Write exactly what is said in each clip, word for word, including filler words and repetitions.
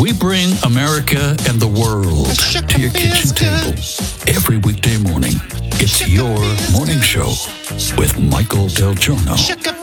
We bring America and the world to your kitchen table every weekday morning. It's your morning show with Michael Del Giorno.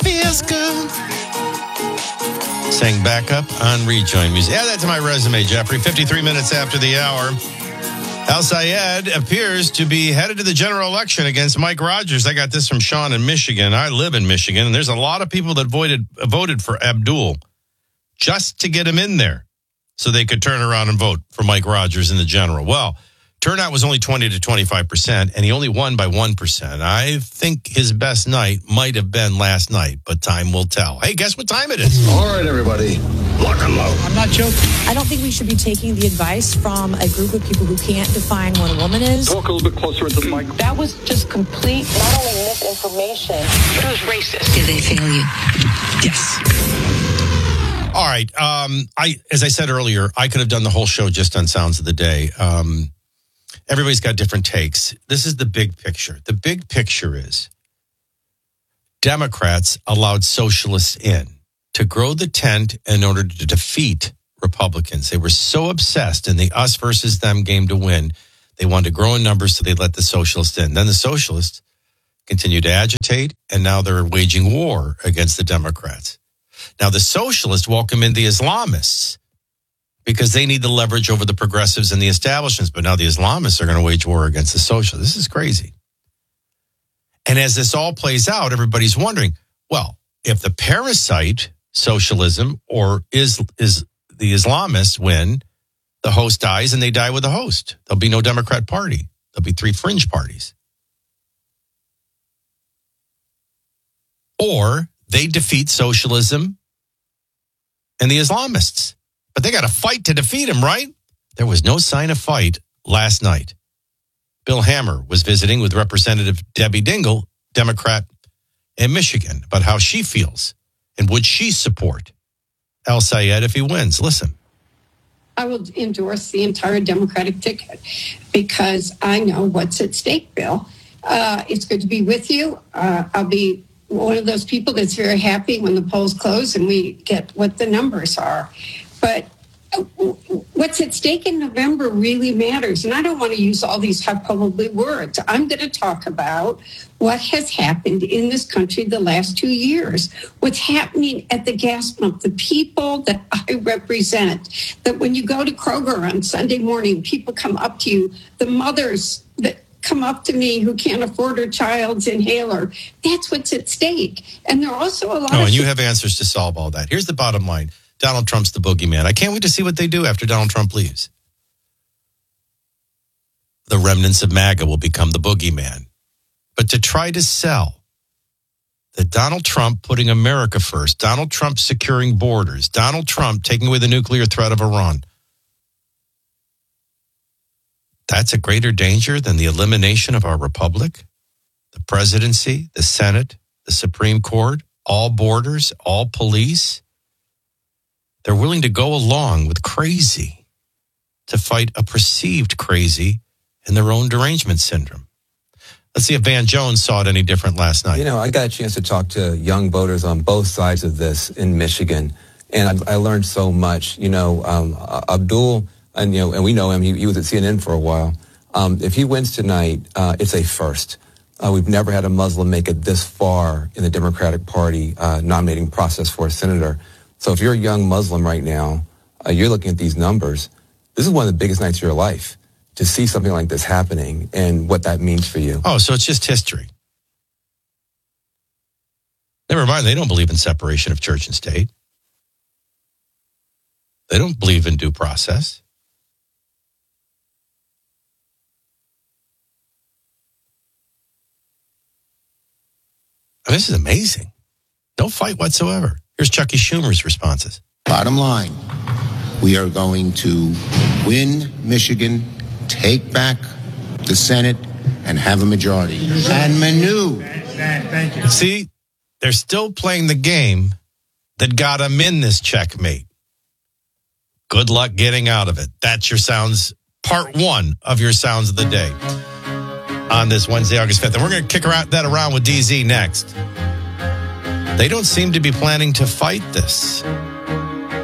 Sang back up on Rejoin Music. Yeah, that's my resume, Jeffrey. fifty-three minutes after the hour. Al Sayed appears to be headed to the general election against Mike Rogers. I got this from Sean in Michigan. I live in Michigan, and there's a lot of people that voted voted for Abdul just to get him in there so they could turn around and vote for Mike Rogers in the general. Well, turnout was only twenty to twenty-five percent, and he only won by one percent. I think his best night might have been last night, but time will tell. Hey, guess what time it is? All right, everybody, lock and load. I'm not joking. I don't think we should be taking the advice from a group of people who can't define what a woman is. Talk a little bit closer into the mic. That was just complete, not only misinformation, it was racist. Did they fail you? Yes. All right. Um, I, as I said earlier, I could have done the whole show just on Sounds of the Day. Um, everybody's got different takes. This is the big picture. The big picture is Democrats allowed socialists in to grow the tent in order to defeat Republicans. They were so obsessed in the us versus them game to win. They wanted to grow in numbers, so they let the socialists in. Then the socialists continued to agitate, and now they're waging war against the Democrats. Now, the socialists welcome in the Islamists because they need the leverage over the progressives and the establishments. But now the Islamists are going to wage war against the socialists. This is crazy. And as this all plays out, everybody's wondering, well, if the parasite socialism or is is the Islamists win, the host dies and they die with the host. There'll be no Democrat Party. There'll be three fringe parties. Or they defeat socialism and the Islamists. But they got to fight to defeat them, right? There was no sign of fight last night. Bill Hammer was visiting with Representative Debbie Dingell, Democrat in Michigan, about how she feels and would she support Al Sayed if he wins. Listen. I will endorse the entire Democratic ticket because I know what's at stake, Bill. Uh, it's good to be with you. Uh, I'll be one of those people that's very happy when the polls close and we get what the numbers are. But what's at stake in November really matters. And I don't want to use all these hyperbole words. I'm going to talk about what has happened in this country the last two years, what's happening at the gas pump, the people that I represent, that when you go to Kroger on Sunday morning, people come up to you, the mothers that come up to me who can't afford her child's inhaler. That's what's at stake. And there are also a lot oh, of... and you have answers to solve all that. Here's the bottom line. Donald Trump's the boogeyman. I can't wait to see what they do after Donald Trump leaves. The remnants of MAGA will become the boogeyman. But to try to sell that Donald Trump putting America first, Donald Trump securing borders, Donald Trump taking away the nuclear threat of Iran, that's a greater danger than the elimination of our republic, the presidency, the Senate, the Supreme Court, all borders, all police. They're willing to go along with crazy to fight a perceived crazy in their own derangement syndrome. Let's see if Van Jones saw it any different last night. You know, I got a chance to talk to young voters on both sides of this in Michigan, and I, I learned so much. You know, um, Abdul, and you know, and we know him. He, he was at C N N for a while. Um, if he wins tonight, uh, it's a first. Uh, we've never had a Muslim make it this far in the Democratic Party uh, nominating process for a senator. So if you're a young Muslim right now, uh, you're looking at these numbers. This is one of the biggest nights of your life to see something like this happening and what that means for you. Oh, so it's just history. Never mind, they don't believe in separation of church and state. They don't believe in due process. Oh, this is amazing. No fight whatsoever. Here's Chucky Schumer's responses. Bottom line, we are going to win Michigan, take back the Senate, and have a majority. And Manu. Thank you. See, they're still playing the game that got them in this checkmate. Good luck getting out of it. That's your sounds, part one of your sounds of the day on this Wednesday, August fifth. And we're going to kick around, that around with D Z next. They don't seem to be planning to fight this.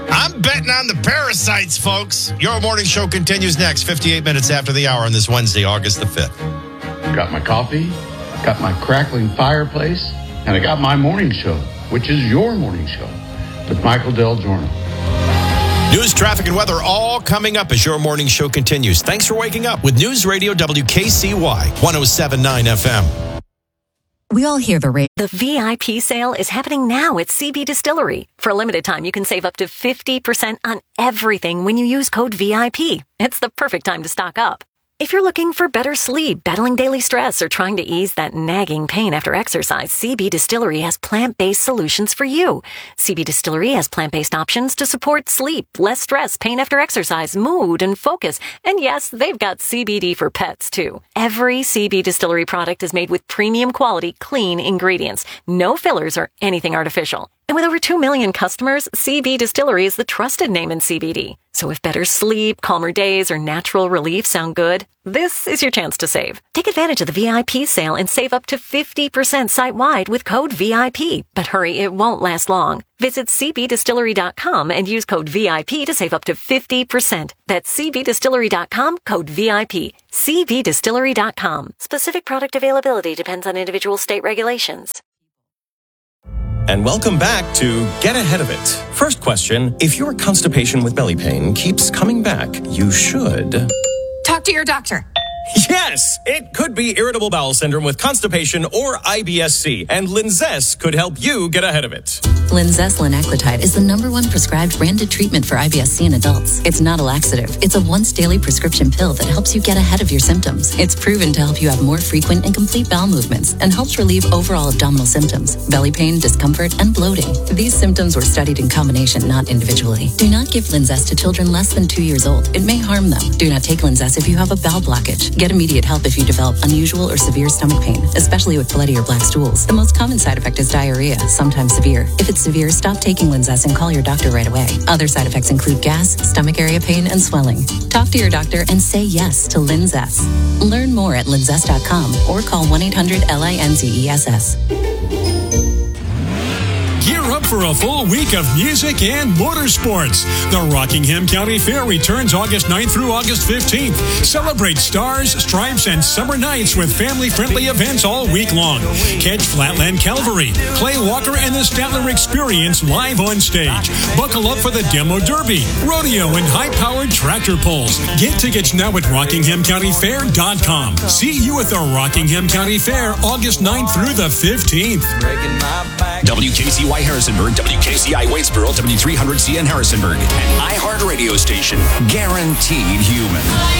I'm betting on the parasites, folks. Your morning show continues next, fifty-eight minutes after the hour on this Wednesday, August the fifth. Got my coffee, got my crackling fireplace, and I got my morning show, which is your morning show, with Michael Del Giorno. News, traffic, and weather all coming up as your morning show continues. Thanks for waking up with News Radio W K C Y, one oh seven point nine F M. We all hear the rate. The V I P sale is happening now at C B Distillery. For a limited time, you can save up to fifty percent on everything when you use code V I P. It's the perfect time to stock up. If you're looking for better sleep, battling daily stress, or trying to ease that nagging pain after exercise, C B Distillery has plant-based solutions for you. C B Distillery has plant-based options to support sleep, less stress, pain after exercise, mood, and focus. And yes, they've got C B D for pets, too. Every C B Distillery product is made with premium quality, clean ingredients. No fillers or anything artificial. And with over two million customers, C B Distillery is the trusted name in C B D. So if better sleep, calmer days, or natural relief sound good, this is your chance to save. Take advantage of the V I P sale and save up to fifty percent site-wide with code V I P. But hurry, it won't last long. Visit C B distillery dot com and use code V I P to save up to fifty percent. That's C B distillery dot com, code V I P. C B distillery dot com. Specific product availability depends on individual state regulations. And welcome back to Get Ahead of It. First question, if your constipation with belly pain keeps coming back, you should... Talk to your doctor. Yes, it could be irritable bowel syndrome with constipation or I B S C, and Linzess could help you get ahead of it. Linzess linaclotide is the number one prescribed branded treatment for I B S C in adults. It's not a laxative. It's a once daily prescription pill that helps you get ahead of your symptoms. It's proven to help you have more frequent and complete bowel movements and helps relieve overall abdominal symptoms, belly pain, discomfort, and bloating. These symptoms were studied in combination, not individually. Do not give Linzess to children less than two years old. It may harm them. Do not take Linzess if you have a bowel blockage. Get immediate help if you develop unusual or severe stomach pain, especially with bloody or black stools. The most common side effect is diarrhea, sometimes severe. If it's severe, stop taking Linzess and call your doctor right away. Other side effects include gas, stomach area pain, and swelling. Talk to your doctor and say yes to Linzess. Learn more at linzess dot com or call one eight hundred L I N Z E S S. Gear up for a full week of music and motorsports. The Rockingham County Fair returns August ninth through August fifteenth. Celebrate stars, stripes, and summer nights with family-friendly events all week long. Catch Flatland Calvary, Clay Walker, and the Statler Experience live on stage. Buckle up for the Demo Derby, rodeo, and high-powered tractor pulls. Get tickets now at rockingham county fair dot com. See you at the Rockingham County Fair August ninth through the fifteenth. W K C Y Harrisonburg, W K C I Waitsboro, W three hundred C N Harrisonburg, an iHeart radio station, guaranteed human.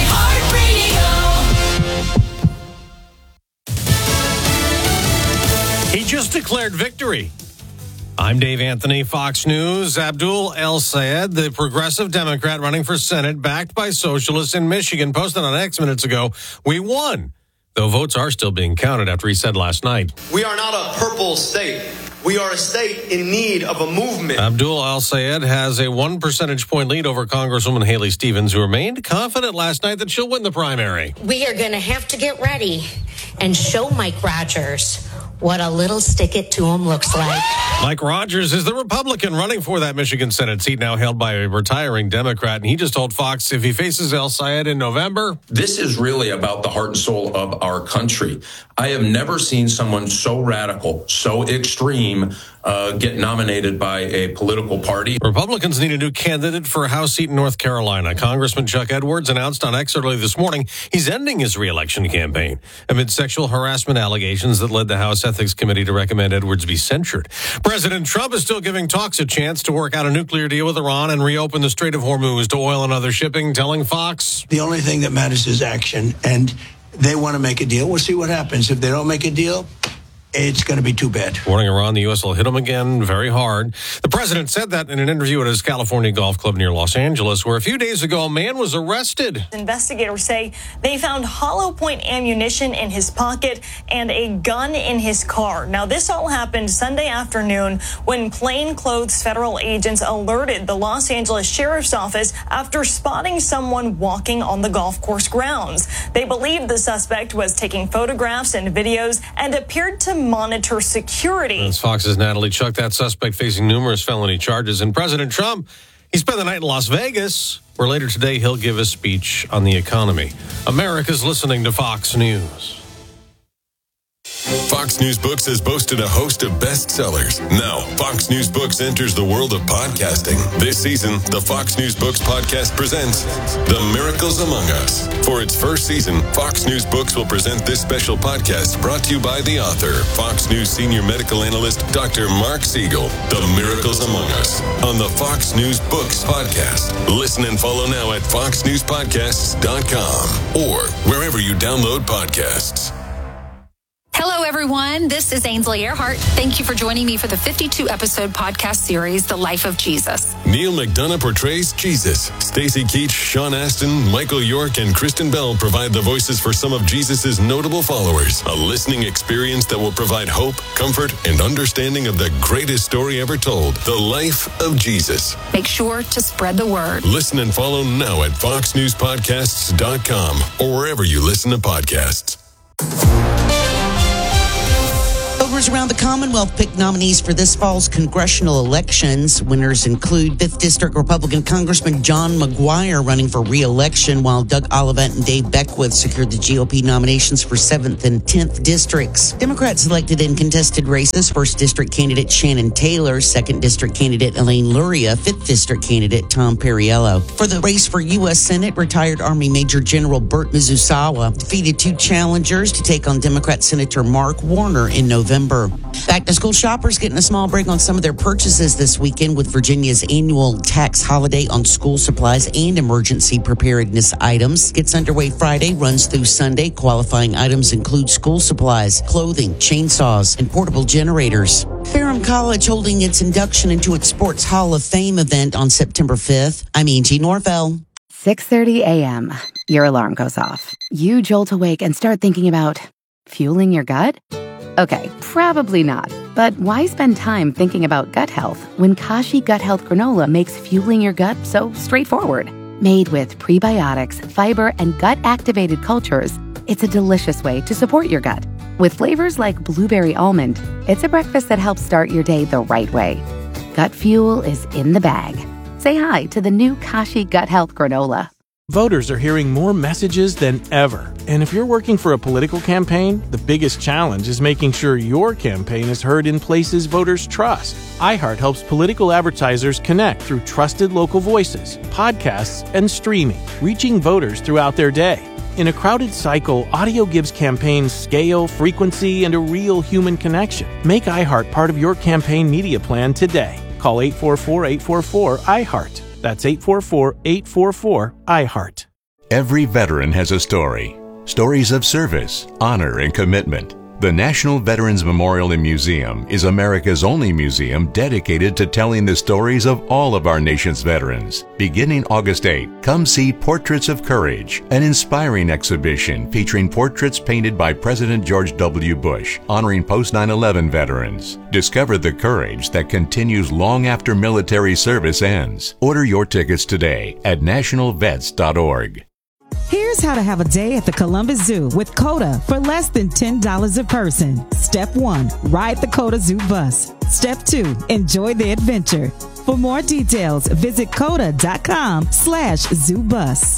He just declared victory. I'm Dave Anthony, Fox News. Abdul El Sayed, the progressive Democrat running for Senate, backed by socialists in Michigan, posted on X minutes ago, "We won." Though votes are still being counted after he said last night. We are not a purple state. We are a state in need of a movement. Abdul El Sayed has a one percentage point lead over Congresswoman Haley Stevens, who remained confident last night that she'll win the primary. We are going to have to get ready and show Mike Rogers what a little stick it to him looks like. Mike Rogers is the Republican running for that Michigan Senate seat, now held by a retiring Democrat. And he just told Fox if he faces El Sayed in November. This is really about the heart and soul of our country. I have never seen someone so radical, so extreme, uh, get nominated by a political party. Republicans need a new candidate for a House seat in North Carolina. Congressman Chuck Edwards announced on X early this morning he's ending his reelection campaign amid sexual harassment allegations that led the House Ethics Committee to recommend Edwards be censured. President Trump is still giving talks a chance to work out a nuclear deal with Iran and reopen the Strait of Hormuz to oil and other shipping, telling Fox, "The only thing that matters is action, and they want to make a deal. We'll see what happens. If they don't make a deal, it's going to be too bad." Warning Iran, the U S will hit them again very hard. The president said that in an interview at his California golf club near Los Angeles, where a few days ago a man was arrested. Investigators say they found hollow point ammunition in his pocket and a gun in his car. Now, this all happened Sunday afternoon when plainclothes federal agents alerted the Los Angeles Sheriff's Office after spotting someone walking on the golf course grounds. They believed the suspect was taking photographs and videos and appeared to monitor security. That's Fox's Natalie Chuck, that suspect facing numerous felony charges. And President Trump, He spent the night in Las Vegas, where later today he'll give a speech on the economy. America's listening to Fox News. Fox News Books has boasted a host of bestsellers. Now, Fox News Books enters the world of podcasting. This season, the Fox News Books podcast presents The Miracles Among Us. For its first season, Fox News Books will present this special podcast brought to you by the author, Fox News senior medical analyst, Doctor Mark Siegel. The Miracles Among Us on the Fox News Books podcast. Listen and follow now at fox news podcasts dot com or wherever you download podcasts. Hello, everyone. This is Ainsley Earhart. Thank you for joining me for the fifty-two episode podcast series, The Life of Jesus. Neil McDonough portrays Jesus. Stacey Keach, Sean Astin, Michael York, and Kristen Bell provide the voices for some of Jesus' notable followers. A listening experience that will provide hope, comfort, and understanding of the greatest story ever told, The Life of Jesus. Make sure to spread the word. Listen and follow now at fox news podcasts dot com or wherever you listen to podcasts. Voters around the Commonwealth picked nominees for this fall's congressional elections. Winners include fifth District Republican Congressman John McGuire running for re-election, while Doug Oliphant and Dave Beckwith secured the G O P nominations for seventh and tenth districts. Democrats elected in contested races: first District candidate Shannon Taylor, second District candidate Elaine Luria, fifth District candidate Tom Perriello. For the race for U S Senate, retired Army Major General Burt Mizusawa defeated two challengers to take on Democrat Senator Mark Warner in November. Back-to-school shoppers getting a small break on some of their purchases this weekend with Virginia's annual tax holiday on school supplies and emergency preparedness items. Gets underway Friday, runs through Sunday. Qualifying items include school supplies, clothing, chainsaws, and portable generators. Ferrum College holding its induction into its Sports Hall of Fame event on September fifth. I'm Angie Norvell. six thirty a.m. Your alarm goes off. You jolt awake and start thinking about fueling your gut? Okay, probably not. But why spend time thinking about gut health when Kashi Gut Health Granola makes fueling your gut so straightforward? Made with prebiotics, fiber, and gut-activated cultures, it's a delicious way to support your gut. With flavors like blueberry almond, it's a breakfast that helps start your day the right way. Gut fuel is in the bag. Say hi to the new Kashi Gut Health Granola. Voters are hearing more messages than ever. And if you're working for a political campaign, the biggest challenge is making sure your campaign is heard in places voters trust. iHeart helps political advertisers connect through trusted local voices, podcasts, and streaming, reaching voters throughout their day. In a crowded cycle, audio gives campaigns scale, frequency, and a real human connection. Make iHeart part of your campaign media plan today. Call eight four four, eight four four, I heart. That's eight four four, eight four four, I heart. Every veteran has a story. Stories of service, honor, and commitment. The National Veterans Memorial and Museum is America's only museum dedicated to telling the stories of all of our nation's veterans. Beginning August eighth, come see Portraits of Courage, an inspiring exhibition featuring portraits painted by President George W. Bush, honoring post nine eleven veterans. Discover the courage that continues long after military service ends. Order your tickets today at national vets dot org. Here's how to have a day at the Columbus Zoo with COTA for less than ten dollars a person. Step one, ride the COTA Zoo bus. Step two, enjoy the adventure. For more details, visit COTA.com slash zoo bus.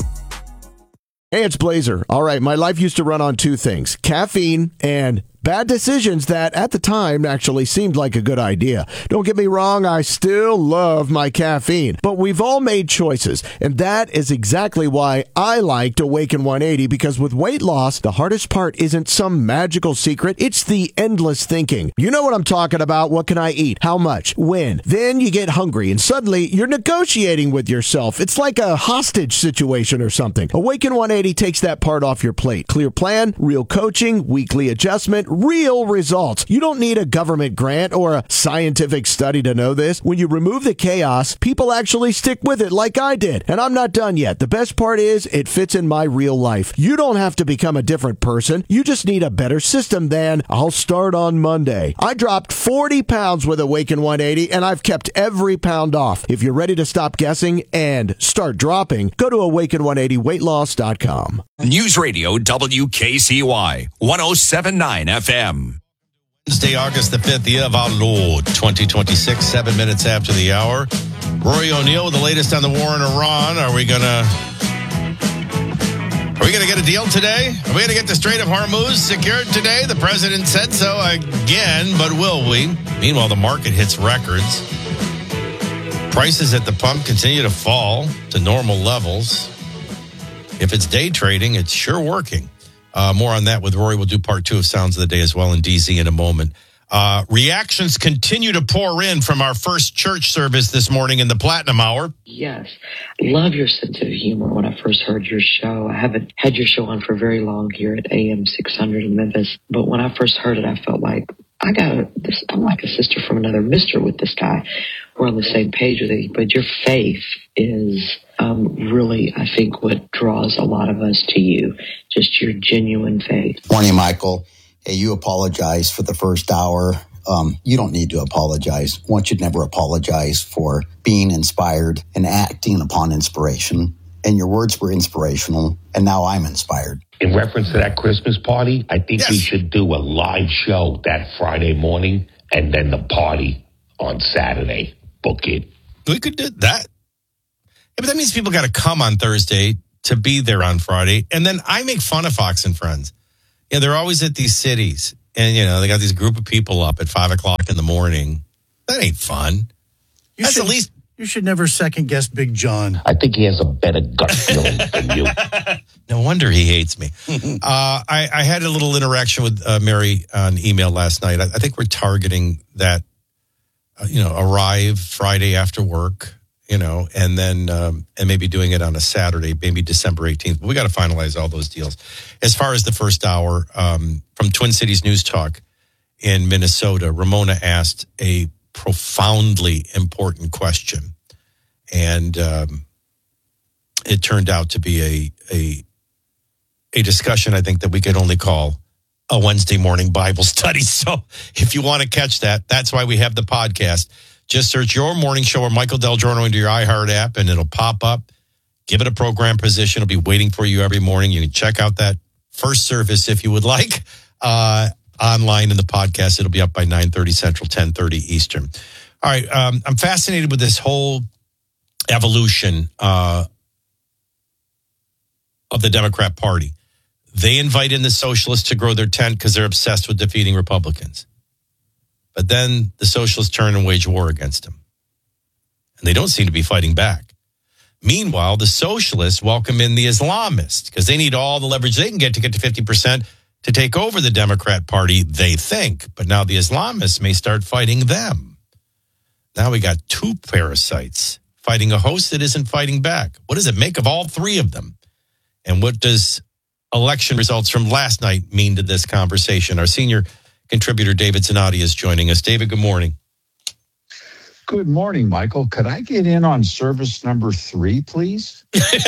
Hey, it's Blazer. All right, my life used to run on two things, caffeine and bad decisions that at the time actually seemed like a good idea. Don't get me wrong, I still love my caffeine, but we've all made choices, and that is exactly why I liked Awaken one eighty, because with weight loss, the hardest part isn't some magical secret, it's the endless thinking. You know what I'm talking about. What can I eat? How much? When? Then you get hungry, and suddenly you're negotiating with yourself. It's like a hostage situation or something. Awaken one eighty takes that part off your plate. Clear plan, real coaching, weekly adjustment, real results. You don't need a government grant or a scientific study to know this. When you remove the chaos, people actually stick with it like I did. And I'm not done yet. The best part is it fits in my real life. You don't have to become a different person. You just need a better system than I'll start on Monday. I dropped forty pounds with Awaken one eighty, and I've kept every pound off. If you're ready to stop guessing and start dropping, go to awaken one eighty weight loss dot com. News Radio W K C Y one oh seven point nine F M. Wednesday, August the fifth, year of our Lord, twenty twenty-six, seven minutes after the hour. Rory O'Neill with the latest on the war in Iran. Are we going to... Are we going to get a deal today? Are we going to get the Strait of Hormuz secured today? The president said so again, but will we? Meanwhile, the market hits records. Prices at the pump continue to fall to normal levels. If it's day trading, it's sure working. Uh, more on that with Rory. We'll do part two of Sounds of the Day as well in D Z in a moment. Uh, reactions continue to pour in from our first church service this morning in the Platinum Hour. Yes. Love your sense of humor. When I first heard your show, I haven't had your show on for very long here at A M six hundred in Memphis. But when I first heard it, I felt like I got a, this. I'm like a sister from another mister with this guy. We're on the same page with it. But your faith is um, really, I think, what draws a lot of us to you. Just your genuine faith. Morning, Michael. Hey, you apologize for the first hour. Um, you don't need to apologize. One should never apologize for being inspired and acting upon inspiration. And your words were inspirational, and now I'm inspired. In reference to that Christmas party, I think yes. we should do a live show that Friday morning and then the party on Saturday. Book it. We could do that. Yeah, but that means people got to come on Thursday to be there on Friday. And then I make fun of Fox and Friends. Yeah, they're always at these cities. And, you know, they got this group of people up at five o'clock in the morning. That ain't fun. You That's should, at least... You should never second-guess Big John. I think he has a better gut feeling than you. No wonder he hates me. uh, I, I had a little interaction with uh, Mary on email last night. I, I think we're targeting that, uh, you know, arrive Friday after work, you know, and then um, and maybe doing it on a Saturday, maybe December eighteenth. But we got to finalize all those deals. As far as the first hour, um, from Twin Cities News Talk in Minnesota, Ramona asked a profoundly important question. And um, it turned out to be a, a, a discussion, I think, that we could only call a Wednesday morning Bible study. So if you want to catch that, that's why we have the podcast. Just search Your Morning Show or Michael Del Giorno into your iHeart app, and it'll pop up. Give it a program position. It'll be waiting for you every morning. You can check out that first service if you would like. Uh, online in the podcast, it'll be up by nine thirty Central, ten thirty Eastern. All right, um, I'm fascinated with this whole evolution uh, of the Democrat Party. They invite in the socialists to grow their tent because they're obsessed with defeating Republicans. But then the socialists turn and wage war against them. And they don't seem to be fighting back. Meanwhile, the socialists welcome in the Islamists because they need all the leverage they can get to get to fifty percent to take over the Democrat Party, they think. But now the Islamists may start fighting them. Now we got two parasites fighting a host that isn't fighting back. What does it make of all three of them? And what does election results from last night mean to this conversation? Our senior contributor, David Zanotti, is joining us. David, good morning. Good morning, Michael. Could I get in on service number three, please?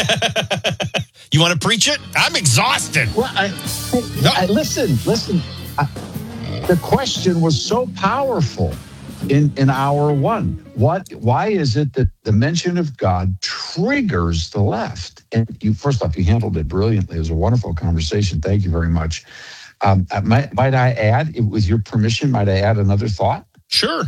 You want to preach it? I'm exhausted. Well, I, no. I, listen, listen. I, the question was so powerful in, in hour one. What? Why is it that the mention of God triggers the left? And you, first off, you handled it brilliantly. It was a wonderful conversation. Thank you very much. Um, might, might I add, with your permission, might I add another thought? Sure.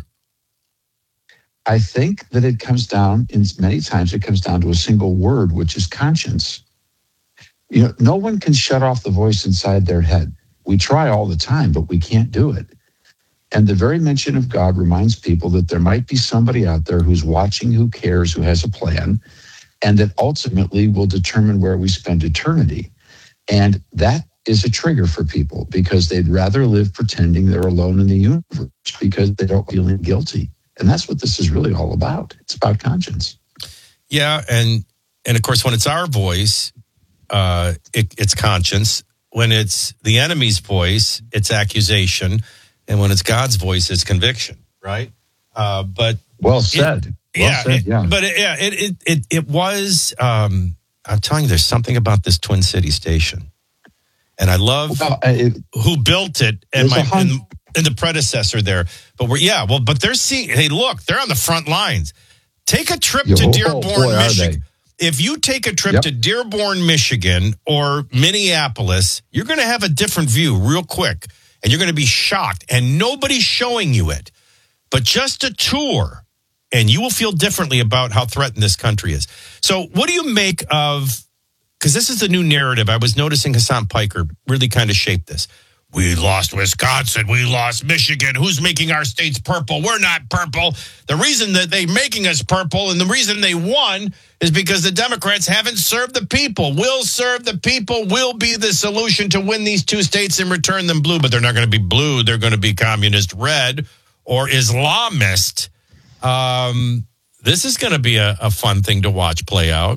I think that it comes down, in many times it comes down to a single word, which is conscience. You know, no one can shut off the voice inside their head. We try all the time, but we can't do it. And the very mention of God reminds people that there might be somebody out there who's watching, who cares, who has a plan, and that ultimately will determine where we spend eternity. And that is a trigger for people because they'd rather live pretending they're alone in the universe because they don't feel guilty. And that's what this is really all about. It's about conscience. Yeah, and and of course, when it's our voice, uh, it, it's conscience. When it's the enemy's voice, it's accusation. And when it's God's voice, it's conviction, right? Uh, but well said. It, well yeah, said, yeah. It, but it, yeah, it it it it was. Um, I'm telling you, there's something about this Twin City station, and I love well, it, who built it and my. And, and the predecessor there. But we're, yeah, well, but they're seeing, hey, look, they're on the front lines. Take a trip Yo, to Dearborn, oh, boy, Michigan. If you take a trip yep. to Dearborn, Michigan or Minneapolis, you're going to have a different view real quick. and you're going to be shocked, and nobody's showing you it. But just a tour, and you will feel differently about how threatened this country is. So what do you make of, because this is the new narrative. I was noticing Hassan Piker really kind of shaped this. We lost Wisconsin. We lost Michigan. Who's making our states purple? We're not purple. The reason that they're making us purple and the reason they won is because the Democrats haven't served the people. We'll serve the people. We'll be the solution to win these two states and return them blue. But they're not going to be blue. They're going to be communist red or Islamist. Um, this is going to be a, a fun thing to watch play out.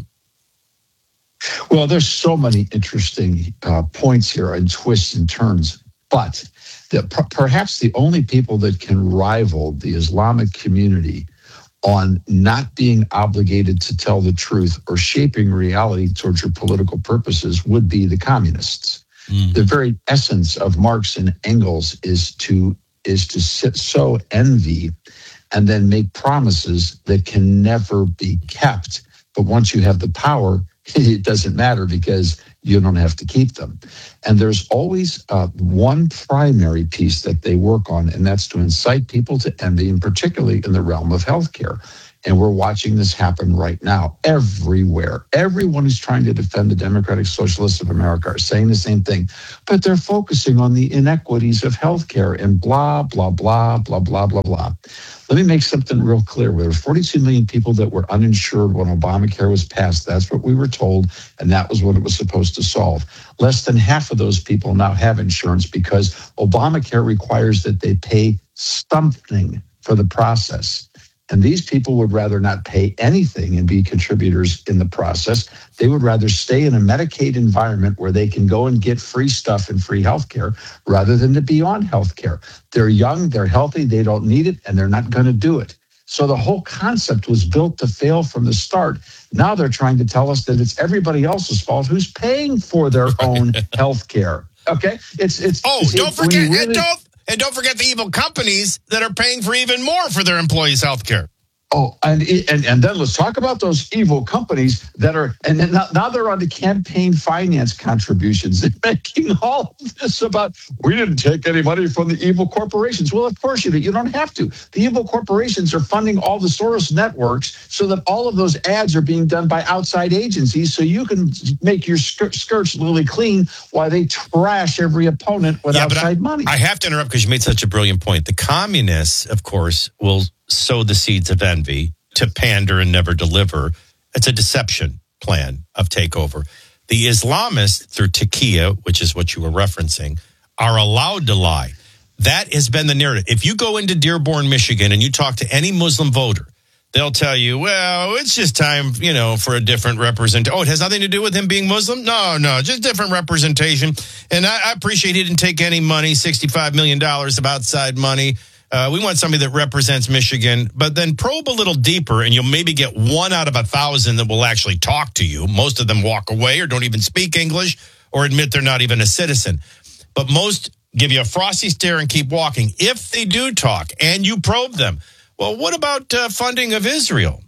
Well, there's so many interesting uh, points here and twists and turns. But the, per- perhaps the only people that can rival the Islamic community on not being obligated to tell the truth or shaping reality towards your political purposes would be the communists. Mm. The very essence of Marx and Engels is to is to sit, sow envy and then make promises that can never be kept. But once you have the power, it doesn't matter because you don't have to keep them. And there's always uh, one primary piece that they work on, and that's to incite people to envy, and particularly in the realm of healthcare. And we're watching this happen right now everywhere. Everyone who's trying to defend the Democratic Socialists of America are saying the same thing, but they're focusing on the inequities of healthcare and blah, blah, blah, blah, blah, blah, blah. Let me make something real clear. There were forty-two million people that were uninsured when Obamacare was passed. That's what we were told, and that was what it was supposed to solve. Less than half of those people now have insurance because Obamacare requires that they pay something for the process. And these people would rather not pay anything and be contributors in the process. They would rather stay in a Medicaid environment where they can go and get free stuff and free health care rather than to be on health care. They're young, they're healthy, they don't need it, and they're not going to do it. So the whole concept was built to fail from the start. Now they're trying to tell us that it's everybody else's fault who's paying for their own health care. Okay? It's it's Oh, it's, don't it, forget really, and don't And don't forget the evil companies that are paying for even more for their employees' health care. Oh, and, and and then let's talk about those evil companies that are, and then now, now they're on the campaign finance contributions and making all of this about, we didn't take any money from the evil corporations. Well, of course you do. You don't have to. The evil corporations are funding all the Soros networks so that all of those ads are being done by outside agencies so you can make your skirt, skirts really clean while they trash every opponent with yeah, outside I, money. I have to interrupt because you made such a brilliant point. The communists, of course, will sow the seeds of envy to pander and never deliver. It's a deception plan of takeover. The Islamists, through Taqiyya, which is what you were referencing, are allowed to lie. That has been the narrative. If you go into Dearborn, Michigan, and you talk to any Muslim voter, they'll tell you, well, it's just time, you know, for a different representation. Oh, it has nothing to do with him being Muslim? No, no, just different representation. And I, I appreciate he didn't take any money, sixty-five million dollars of outside money. Uh, we want somebody that represents Michigan, but then probe a little deeper and you'll maybe get one out of a thousand that will actually talk to you. Most of them walk away or don't even speak English or admit they're not even a citizen. But most give you a frosty stare and keep walking. If they do talk and you probe them, well, what about uh, funding of Israel?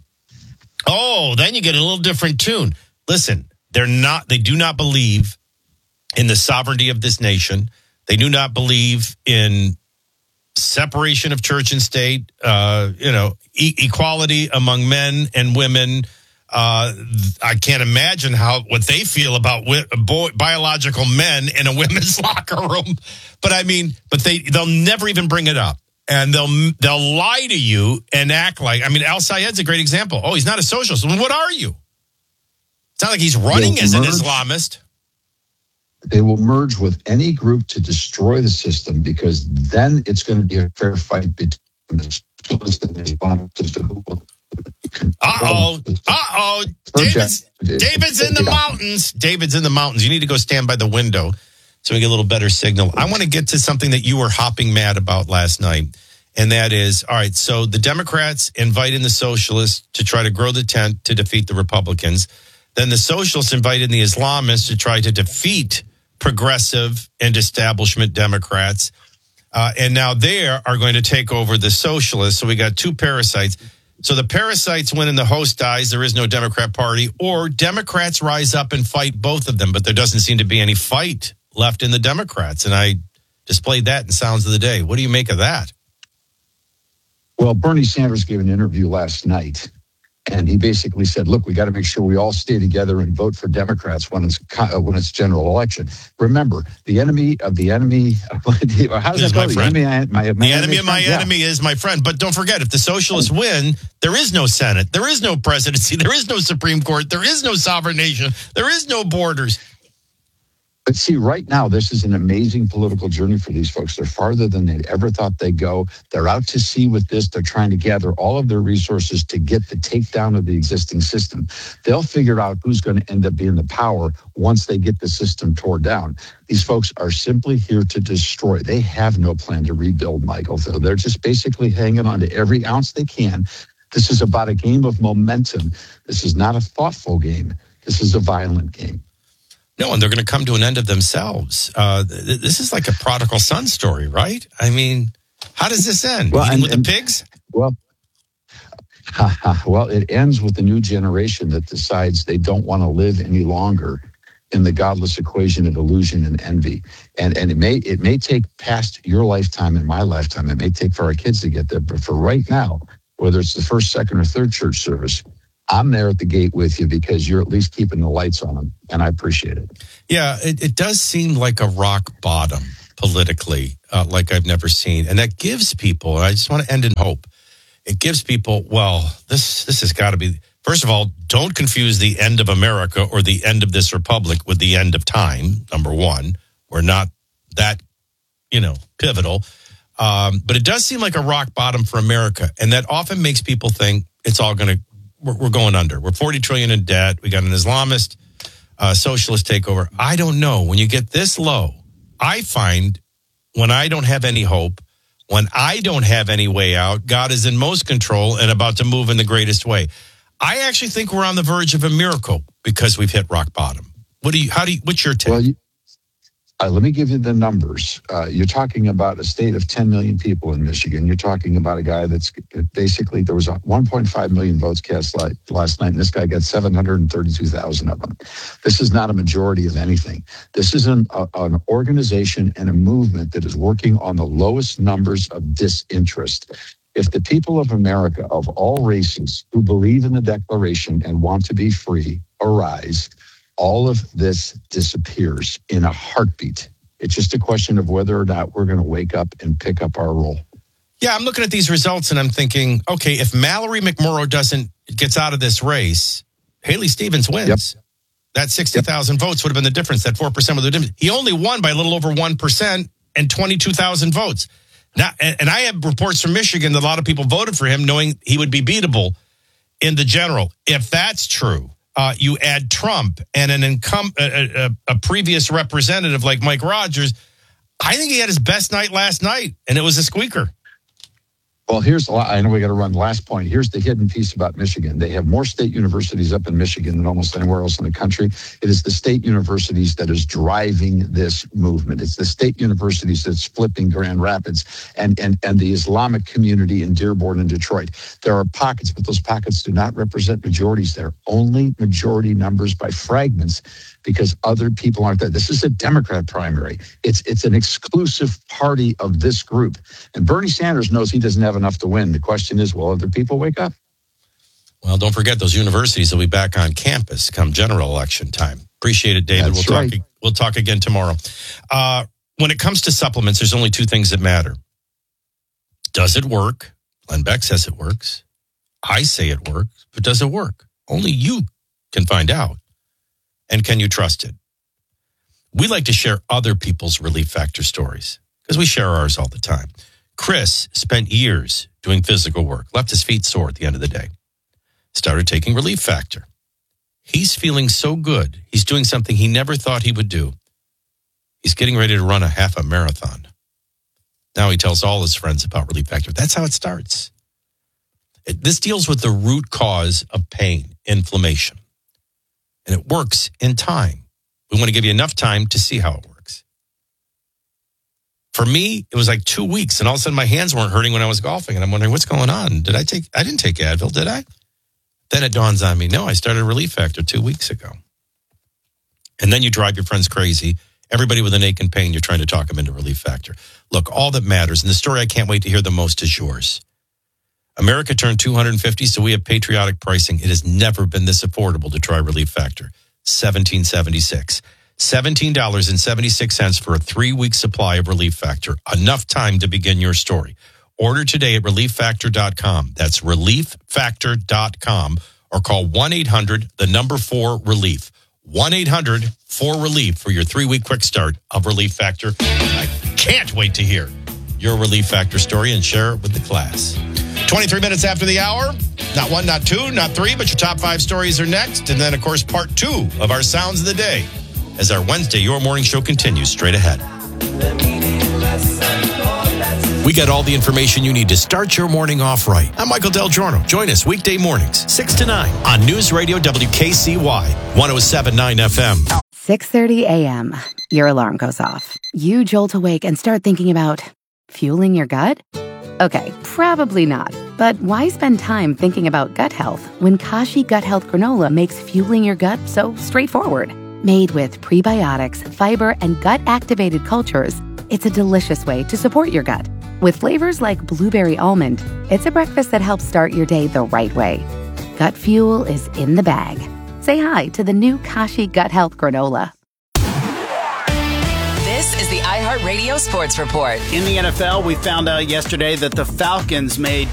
Oh, then you get a little different tune. Listen, they're not, they do not believe in the sovereignty of this nation. They do not believe in separation of church and state, uh, you know, e- equality among men and women. Uh, I can't imagine how what they feel about wi- boy, biological men in a women's locker room. But I mean, but they they'll never even bring it up, and they'll they'll lie to you and act like. I mean, Al Sayed's a great example. Oh, he's not a socialist. Well, what are you? It's not like he's running They'll as an merge. Islamist. They will merge with any group to destroy the system because then it's going to be a fair fight between the socialists and the Islamists. Uh-oh. Uh-oh. David's, David's in the mountains. David's in the mountains. You need to go stand by the window so we get a little better signal. I want to get to something that you were hopping mad about last night, and that is, all right, so the Democrats invite in the socialists to try to grow the tent to defeat the Republicans. Then the socialists invite in the Islamists to try to defeat progressive and establishment Democrats. Uh, and now they are going to take over the socialists. So we got two parasites. So the parasites win and the host dies. There is no Democrat Party. Or Democrats rise up and fight both of them. But there doesn't seem to be any fight left in the Democrats. And I displayed that in Sounds of the Day. What do you make of that? Well, Bernie Sanders gave an interview last night, and he basically said, look, we got to make sure we all stay together and vote for Democrats when it's when it's general election. Remember, the enemy of the enemy, how does that go? The enemy, my, my, the enemy enemy of my friend? enemy Yeah. is my friend. But don't forget, if the socialists win, there is no Senate, there is no presidency, there is no Supreme Court, there is no sovereign nation, there is no borders. But see, right now, this is an amazing political journey for these folks. They're farther than they ever thought they'd go. They're out to sea with this. They're trying to gather all of their resources to get the takedown of the existing system. They'll figure out who's going to end up being the power once they get the system torn down. These folks are simply here to destroy. They have no plan to rebuild, Michael. So they're just basically hanging on to every ounce they can. This is about a game of momentum. This is not a thoughtful game. This is a violent game. No, and they're going to come to an end of themselves. Uh, th- this is like a prodigal son story, right? I mean, how does this end? Well, Eating and, with and, the pigs? Well, well, it ends with a new generation that decides they don't want to live any longer in the godless equation of illusion and envy. And and it may it may take past your lifetime and my lifetime. It may take for our kids to get there. But for right now, whether it's the first, second, or third church service, I'm there at the gate with you because you're at least keeping the lights on, and I appreciate it. Yeah, it, it does seem like a rock bottom politically, uh, like I've never seen. And that gives people, and I just want to end in hope, it gives people, well, this this has got to be, first of all, don't confuse the end of America or the end of this republic with the end of time, number one. We're not that, you know, pivotal. Um, but it does seem like a rock bottom for America. And that often makes people think it's all going to, we're, we're going under. We're forty trillion in debt. We got an Islamist uh, socialist takeover. I don't know. When you get this low, I find when I don't have any hope, when I don't have any way out, God is in most control and about to move in the greatest way. I actually think we're on the verge of a miracle because we've hit rock bottom. What do you, how do you, what's your take? Well, you, uh, let me give you the numbers. Uh, you're talking about a state of ten million people in Michigan. You're talking about a guy that's basically, there was one point five million votes cast last night, and this guy got seven hundred thirty-two thousand of them. This is not a majority of anything. This is an, a, an organization and a movement that is working on the lowest numbers of disinterest. If the people of America of all races who believe in the Declaration and want to be free arise, all of this disappears in a heartbeat. It's just a question of whether or not we're going to wake up and pick up our role. Yeah, I'm looking at these results and I'm thinking, okay, if Mallory McMorrow doesn't gets out of this race, Haley Stevens wins. Yep. That sixty thousand yep. votes would have been the difference. That four percent was the difference. He only won by a little over one percent and twenty-two thousand votes. Now, and I have reports from Michigan that a lot of people voted for him knowing he would be beatable in the general. If that's true, uh, you add Trump and an income, a, a, a previous representative like Mike Rogers, I think he had his best night last night, and it was a squeaker. Well, here's, I know we got to run the last point. Here's the hidden piece about Michigan. They have more state universities up in Michigan than almost anywhere else in the country. It is the state universities that is driving this movement. It's the state universities that's flipping Grand Rapids and, and, and the Islamic community in Dearborn and Detroit. There are pockets, but those pockets do not represent majorities. They're only majority numbers by fragments because other people aren't there. This is a Democrat primary. It's it's an exclusive party of this group. And Bernie Sanders knows he doesn't have enough to win. The question is, will other people wake up? Well, don't forget those universities will be back on campus come general election time. Appreciate it, David. That's we'll right. talk we'll talk again tomorrow. Uh, when it comes to supplements, there's only two things that matter. Does it work? Glenn Beck says it works. I say it works, but does it work? Only you can find out. And can you trust it? We like to share other people's Relief Factor stories because we share ours all the time. Chris spent years doing physical work, left his feet sore at the end of the day, started taking Relief Factor. He's feeling so good. He's doing something he never thought he would do. He's getting ready to run a half a marathon. Now he tells all his friends about Relief Factor. That's how it starts. It, this deals with the root cause of pain, inflammation. And it works in time. We want to give you enough time to see how it works. For me, it was like two weeks, and all of a sudden my hands weren't hurting when I was golfing, and I'm wondering, what's going on? Did I take, I didn't take Advil, did I? Then it dawns on me, no, I started Relief Factor two weeks ago. And then you drive your friends crazy, Everybody with an ache and pain, you're trying to talk them into Relief Factor. Look, all that matters, and the story I can't wait to hear the most is yours. America turned two hundred fifty, so we have patriotic pricing. It has never been this affordable to try Relief Factor. seventeen seventy-six. seventeen dollars and seventy-six cents for a three-week supply of Relief Factor. Enough time to begin your story. Order today at relief factor dot com. That's relief factor dot com. Or call one eight hundred, the number four, relief. one eight hundred four relief for your three-week quick start of Relief Factor. I can't wait to hear your Relief Factor story and share it with the class. twenty-three minutes after the hour. Not one, not two, not three, but your top five stories are next. And then, of course, part two of our Sounds of the Day as our Wednesday Your Morning Show continues straight ahead. We got all the information you need to start your morning off right. I'm Michael Del Giorno. Join us weekday mornings, six to nine on News Radio W K C Y, one oh seven point nine F M. six thirty a.m. Your alarm goes off. You jolt awake and start thinking about fueling your gut? Okay, probably not. But why spend time thinking about gut health when Kashi Gut Health Granola makes fueling your gut so straightforward? Made with prebiotics, fiber, and gut-activated cultures, it's a delicious way to support your gut. With flavors like blueberry almond, it's a breakfast that helps start your day the right way. Gut fuel is in the bag. Say hi to the new Kashi Gut Health Granola. This is the iHeartRadio Sports Report. In the N F L, we found out yesterday that the Falcons made